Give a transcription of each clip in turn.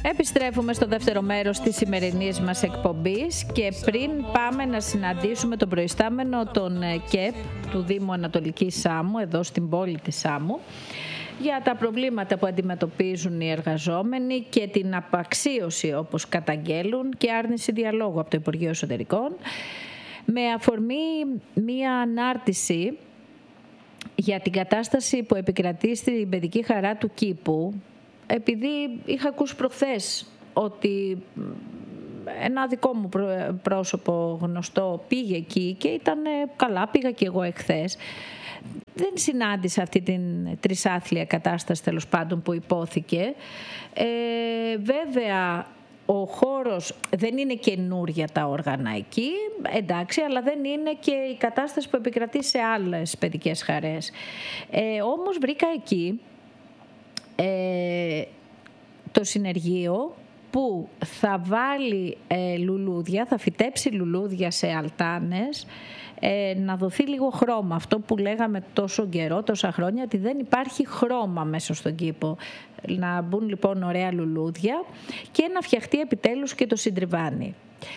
Επιστρέφουμε στο δεύτερο μέρος της σημερινής μας εκπομπής και πριν πάμε να συναντήσουμε τον προϊστάμενο των ΚΕΠ του Δήμου Ανατολικής Σάμου, εδώ στην πόλη της Σάμου, για τα προβλήματα που αντιμετωπίζουν οι εργαζόμενοι και την απαξίωση όπως καταγγέλουν και άρνηση διαλόγου από το Υπουργείο Εσωτερικών, με αφορμή μία ανάρτηση για την κατάσταση που επικρατεί στην παιδική χαρά του κήπου, επειδή είχα ακούσει προχθές ότι ένα δικό μου πρόσωπο γνωστό πήγε εκεί και ήταν καλά, πήγα και εγώ εχθές. Δεν συνάντησα αυτή την τρισάθλια κατάσταση τέλος πάντων που υπόθηκε. Βέβαια ο χώρος δεν είναι καινούρια τα όργανα εκεί, εντάξει, αλλά δεν είναι και η κατάσταση που επικρατεί σε άλλες παιδικές χαρές. Όμως βρήκα εκεί το συνεργείο που θα βάλει λουλούδια, θα φυτέψει λουλούδια σε αλτάνες, να δοθεί λίγο χρώμα. Αυτό που λέγαμε τόσο καιρό, τόσα χρόνια, ότι δεν υπάρχει χρώμα μέσα στον κήπο. Να μπουν λοιπόν ωραία λουλούδια και να φτιαχτεί επιτέλους και το συντριβάνι.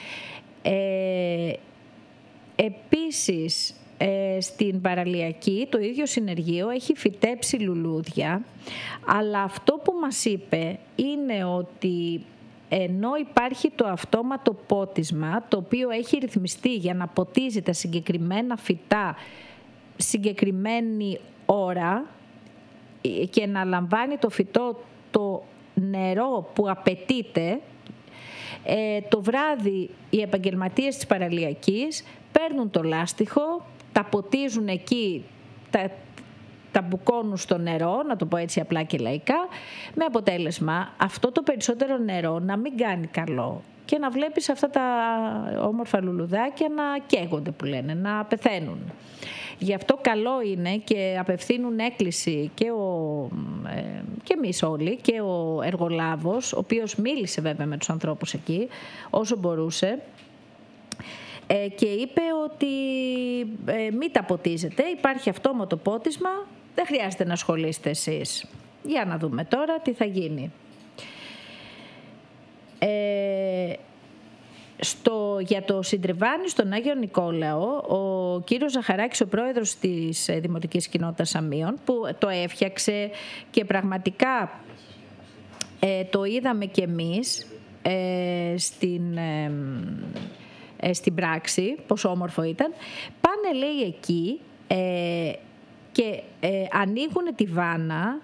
Επίσης, στην παραλιακή το ίδιο συνεργείο έχει φυτέψει λουλούδια, αλλά αυτό που μας είπε είναι ότι ενώ υπάρχει το αυτόματο πότισμα, το οποίο έχει ρυθμιστεί για να ποτίζει τα συγκεκριμένα φυτά συγκεκριμένη ώρα και να λαμβάνει το φυτό το νερό που απαιτείται, το βράδυ οι επαγγελματίες της παραλιακής παίρνουν το λάστιχο, τα ποτίζουν εκεί, τα μπουκώνουν στο νερό, να το πω έτσι απλά και λαϊκά, με αποτέλεσμα αυτό το περισσότερο νερό να μην κάνει καλό και να βλέπεις αυτά τα όμορφα λουλουδάκια να καίγονται, που λένε, να πεθαίνουν. Γι' αυτό καλό είναι και απευθύνουν έκκληση και εμείς όλοι και ο εργολάβος, ο οποίος μίλησε βέβαια με τους ανθρώπους εκεί όσο μπορούσε, και είπε ότι μην τα ποτίζετε, υπάρχει αυτόματο πότισμα, δεν χρειάζεται να ασχολείστε εσείς. Για να δούμε τώρα τι θα γίνει. Για το συντριβάνι στον Άγιο Νικόλαο, ο κύριος Ζαχαράκης, ο πρόεδρος της Δημοτικής Κοινότητας Σαμίων, που το έφτιαξε και πραγματικά το είδαμε κι εμείς στην πράξη, πόσο όμορφο ήταν, πάνε λέει εκεί και ανοίγουν τη βάνα,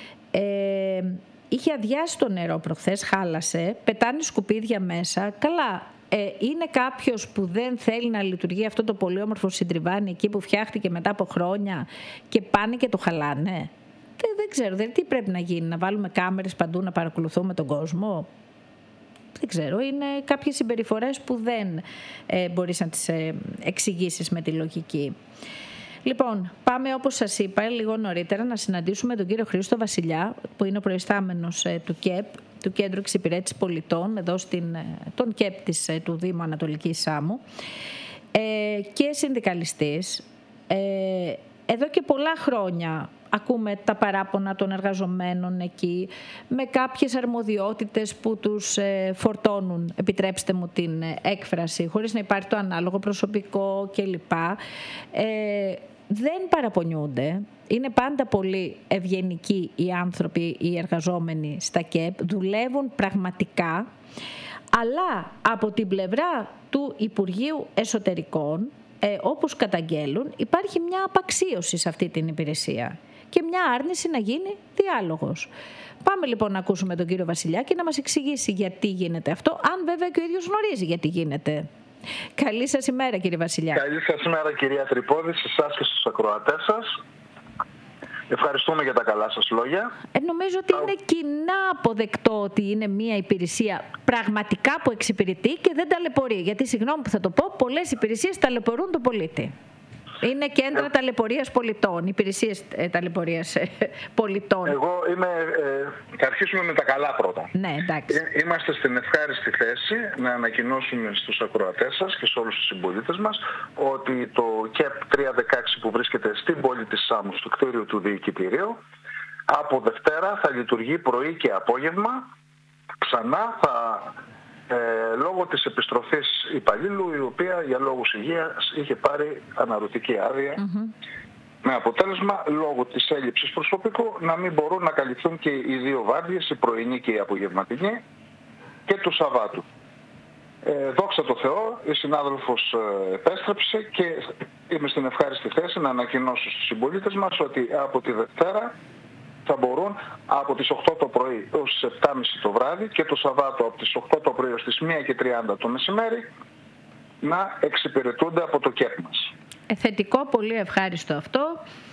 είχε αδειάσει το νερό προχθές, χάλασε, πετάνε σκουπίδια μέσα, καλά. Είναι κάποιος που δεν θέλει να λειτουργεί αυτό το πολύ όμορφο συντριβάνι εκεί που φτιάχτηκε μετά από χρόνια και πάνε και το χαλάνε? Δεν ξέρω, δηλαδή τι πρέπει να γίνει, να βάλουμε κάμερες παντού να παρακολουθούμε τον κόσμο? Δεν ξέρω, είναι κάποιες συμπεριφορές που δεν μπορείς να τις εξηγήσεις με τη λογική. Λοιπόν, πάμε όπως σας είπα λίγο νωρίτερα να συναντήσουμε τον κύριο Χρήστο Βασιλιά, που είναι ο προϊστάμενος του ΚΕΠ, του Κέντρου Εξυπηρέτησης Πολιτών, εδώ τον ΚΕΠ του Δήμου Ανατολικής Σάμου, και συνδικαλιστής. Εδώ και πολλά χρόνια ακούμε τα παράπονα των εργαζομένων εκεί, με κάποιες αρμοδιότητες που τους φορτώνουν, επιτρέψτε μου την έκφραση, χωρίς να υπάρχει το ανάλογο προσωπικό κλπ. Δεν παραπονιούνται. Είναι πάντα πολύ ευγενικοί οι άνθρωποι, οι εργαζόμενοι στα ΚΕΠ, δουλεύουν πραγματικά, αλλά από την πλευρά του Υπουργείου Εσωτερικών, όπως καταγγέλουν, υπάρχει μια απαξίωση σε αυτή την υπηρεσία και μια άρνηση να γίνει διάλογος. Πάμε λοιπόν να ακούσουμε τον κύριο Βασιλιά και να μας εξηγήσει γιατί γίνεται αυτό, αν βέβαια και ο ίδιος γνωρίζει γιατί γίνεται. Καλή σας ημέρα, κύριε Βασιλιά. Καλή σας ημέρα, κυρία Τρυπώδη, σε εσάς και στους ακροατές σας. Ευχαριστούμε για τα καλά σας λόγια. Νομίζω ότι είναι κοινά αποδεκτό ότι είναι μια υπηρεσία πραγματικά που εξυπηρετεί και δεν ταλαιπωρεί. Γιατί, συγγνώμη που θα το πω, πολλές υπηρεσίες ταλαιπωρούν τον πολίτη. Είναι κέντρα ταλαιπωρίας πολιτών, υπηρεσίες ταλαιπωρίας πολιτών. Θα αρχίσουμε με τα καλά πρώτα. Ναι, εντάξει. Είμαστε στην ευχάριστη θέση να ανακοινώσουμε στους ακροατές σας και σε όλους τους συμπολίτες μας ότι το ΚΕΠ 316 που βρίσκεται στην πόλη της Σάμου, στο κτίριο του Διοικητηρίου, από Δευτέρα θα λειτουργεί πρωί και απόγευμα ξανά λόγω της επιστροφής υπαλλήλου, η οποία για λόγους υγείας είχε πάρει αναρρωτική άδεια, με αποτέλεσμα λόγω της έλλειψης προσωπικού να μην μπορούν να καλυφθούν και οι δύο βάρδιες, η πρωινή και η απογευματινή, και του Σαββάτου. Δόξα τω Θεώ, η συνάδελφος επέστρεψε και είμαι στην ευχάριστη θέση να ανακοινώσω στους συμπολίτες μας ότι από τη Δευτέρα θα μπορούν από τις 8 το πρωί έως τις 7.30 το βράδυ και το Σαββάτο από τις 8 το πρωί έως τις 1.30 το μεσημέρι να εξυπηρετούνται από το ΚΕΠ μας. Θετικό, πολύ ευχάριστο αυτό.